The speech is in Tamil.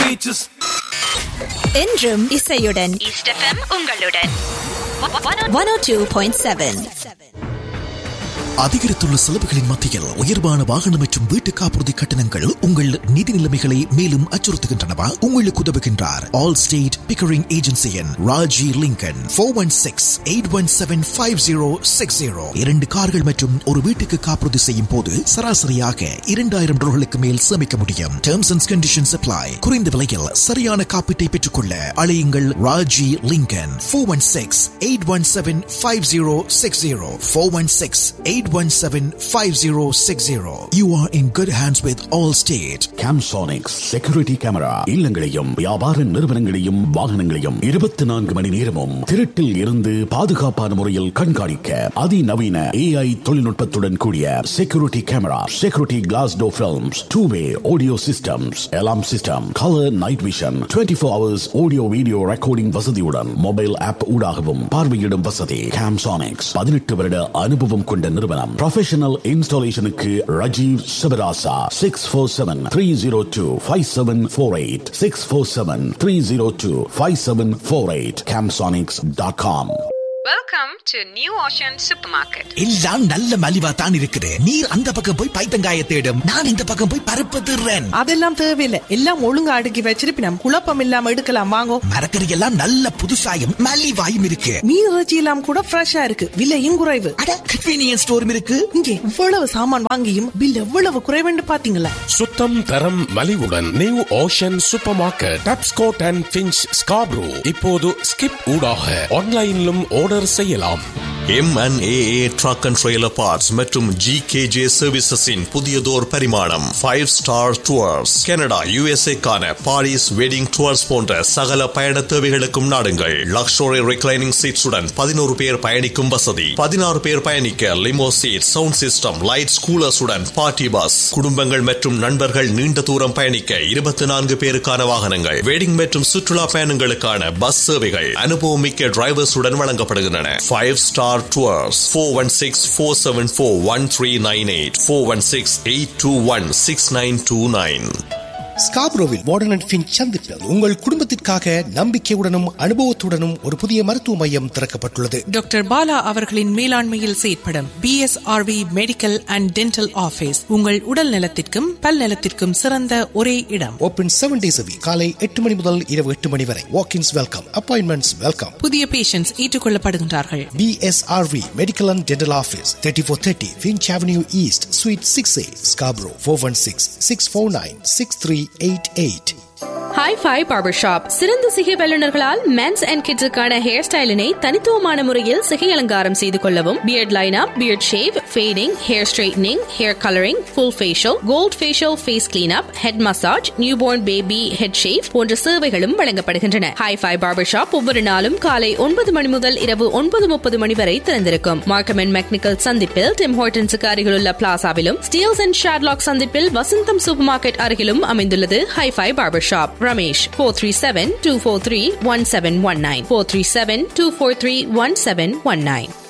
beaches. என்றும் இசையுடன் ஈஸ்ட் எஃப்எம் உங்களுடன் 102.7. அதிகரித்துள்ள செலவுகளின் மத்தியில் உயர்வான வாகனம் மற்றும் வீட்டு காப்புறுதி கட்டணங்கள் உங்கள் நிதி நிலைமைகளை மேலும் அச்சுறுத்துகின்றனவா? உங்களுக்கு உதவுகின்றார் all state Pickering ஏஜென்சியின் Raji Lincoln. 416-817-5060. 2 கார்கள் மற்றும் ஒரு வீட்டுக்கு காப்புறுதி செய்யும் போது சராசரியாக $2,000 மேல் சேமிக்க முடியும். Terms and conditions apply. குறைந்த விலையில் சரியான காப்பீட்டை பெற்றுக்கொள்ள அழையுங்கள் Raji Lincoln. 416-817-5060. 416-817-5060. You are in good hands with Allstate. Camsonics Security Camera இல்லங்களையும் வியாபார நிறுவனங்களையும் வாகனங்களையும் 24 மணி நேரமும் திருட்டில் இருந்து பாதுகாப்பான முறையில் கண்காணிக்க அதிநவீன AI தொழில்நுட்பத்துடன் கூடிய Security Camera, Security Glass Door Films, Two-way Audio Systems, Alarm System, Color Night Vision, 24 hours Audio Video Recording வசதியுடன் மொபைல் ஆப் ஊடாகவும் பார்வையிடும் வசதி. Camsonics 18 வருட அனுபவம் கொண்ட நிறுவனம். Professional இன்ஸ்டாலேஷனுக்கு Rajeev Sivarasa 647-302-5748 647-302-5748 camsonics.com. Welcome to New Ocean Supermarket. எல்லாம் நல்ல மலிவா தான் இருக்குது. நீர் அந்த பக்கம் போய் பைத்தங்காய தேடும், நான் இந்த பக்கம் போய் பருப்பு திருறேன். அதெல்லாம் தேவையில்லை, எல்லாம் ஒழுங்கா அடுக்கி வச்சிருப்பினம். குழப்பம் இல்லாம எடுக்கலாம் வாங்கோ. மரக்கறி எல்லாம் நல்ல புதுசாயும் மலிவாயும் இருக்கு. மீன் இறைச்சி எல்லாம் கூட ஃப்ரெஷ்ஷா இருக்கு, விலையும் குறைவு. அட கன்வீனியன்ஸ் ஸ்டோரும் இருக்கு. இங்கே இவ்வளவு சாமான் வாங்கியும் பில் எவ்வளவு குறைவுன்னு பாத்தீங்களா? சுத்தம் தரம் மலிவுடன் new ocean super market, Tapscott and pinch, Scarborough. இப்போது ஸ்கிப் ஊடாக ஆன்லைனிலும் ஆர்டர் செய்யலாம். M&AA Truck and Trailer Parts மற்றும் GKJ Services-இன் புதியதோர் பரிமாணம் 5-star Tours. கனடா USA கான பாரிஸ் வெட்டிங் டூர்ஸ் போன்ற சகல பயண தேவைகளுக்கும் நாடுங்கள். லக்ஸரி ரிக்ளைனிங் சீட்ஸுடன் 11 பேர் பயணிக்கும் வசதி. 16 பேர் பயணிக்க லிமோ seat, sound system, lights, கூலர்ஸுடன் party bus. குடும்பங்கள் மற்றும் நண்பர்கள் நீண்ட தூரம் பயணிக்க 24 பேருக்கான வாகனங்கள். வெட்டிங் மற்றும் சுற்றுலா பயணங்களுக்கான பஸ் சேவைகள் அனுபவமிக்க டிரைவர்ஸுடன் வழங்கப்படுகின்றன. 5-star Tours 416-474-1398 416-821-6929. ஸ்காப்ரோவில் warden and Finch சந்திப்பில் உங்கள் குடும்பத்திற்காக நம்பிக்கையுடனும் அனுபவத்துடனும் ஒரு புதிய மருத்துவ மையம் திறக்கப்பட்டுள்ளது. டாக்டர் பாலா அவர்களின் மேலாண்மையில் செயற்படும் BSRV medical and dental office உங்கள் உடல் நலத்திற்கும் பல் நலத்திற்கும் சிறந்த ஒரே இடம். Open 7 days a week. காலை 8 மணி முதல் இரவு 8 மணி வரை. வாக்-இன்ஸ் வெல்கம், அப்பாயின்மெண்ட்ஸ் வெல்கம். புதிய patients ஏற்றுக்கொள்ளப்படுகின்றார்கள். BSRV medical and dental office 3430 Finch Avenue East, Suite 6A, Scarborough. 416-649-6388. Hi-Fi Barber Shop. சிறந்த சிகை வல்லுநர்களால் மென்ஸ் அண்ட் கிட்ஸுக்கான ஹேர் ஸ்டைலினை தனித்துவமான முறையில் சிகை அலங்காரம் செய்து கொள்ளவும், beard lineup, beard shave, fading, hair straightening, hair colouring, full facial, gold facial, face cleanup, head massage, newborn baby head shave போன்ற சேவைகளும் வழங்கப்படுகின்றன. Hi-Fi Barber Shop ஒவ்வொரு நாளும் காலை 9 மணி முதல் இரவு 9:30 மணி வரை திறந்திருக்கும். மார்க்கம் அண்ட் மெக்னிக்கல் சந்திப்பில் டிம் ஹார்டன்ஸுக்கு அருகிலுள்ள பிளாசாவிலும், ஸ்டீல்ஸ் அண்ட் ஷாட்லாக் சந்திப்பில் வசந்தம் சூப்பர் மார்க்கெட் அருகிலும் அமைந்துள்ளது Hi-Fi Barber Shop. Ramesh 437-243-1719 437-243-1719.